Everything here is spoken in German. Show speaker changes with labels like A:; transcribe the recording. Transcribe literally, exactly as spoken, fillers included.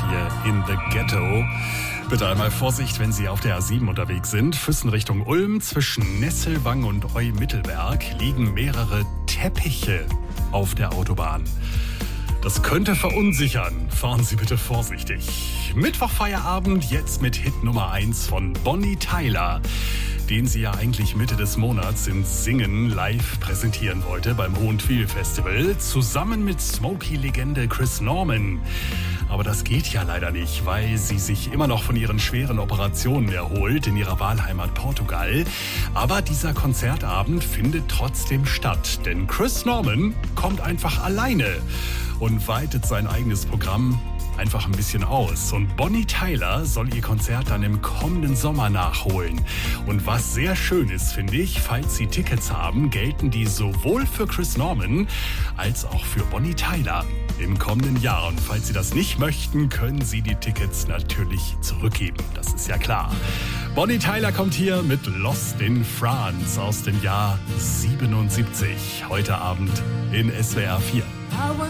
A: hier in the Ghetto. Bitte einmal Vorsicht, wenn Sie auf der A sieben unterwegs sind. Füssen Richtung Ulm. Zwischen Nesselwang und Eu-Mittelberg liegen mehrere Teppiche auf der Autobahn. Das könnte verunsichern. Fahren Sie bitte vorsichtig. Mittwochfeierabend jetzt mit Hit Nummer eins von Bonnie Tyler, den sie ja eigentlich Mitte des Monats in Singen live präsentieren wollte beim Hohentwiel Festival, zusammen mit Smokey-Legende Chris Norman. Aber das geht ja leider nicht, weil sie sich immer noch von ihren schweren Operationen erholt in ihrer Wahlheimat Portugal. Aber dieser Konzertabend findet trotzdem statt, denn Chris Norman kommt einfach alleine und weitet sein eigenes Programm einfach ein bisschen aus. Und Bonnie Tyler soll ihr Konzert dann im kommenden Sommer nachholen. Und was sehr schön ist, finde ich, falls Sie Tickets haben, gelten die sowohl für Chris Norman als auch für Bonnie Tyler im kommenden Jahr. Und falls Sie das nicht möchten, können Sie die Tickets natürlich zurückgeben. Das ist ja klar. Bonnie Tyler kommt hier mit Lost in France aus dem Jahr siebenundsiebzig. Heute Abend in S W R vier.